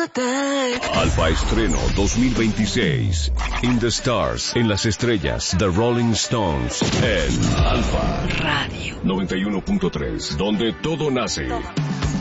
Alfa Estreno 2026. In the Stars, en las estrellas, The Rolling Stones, en Alfa Radio 91.3, donde todo nace.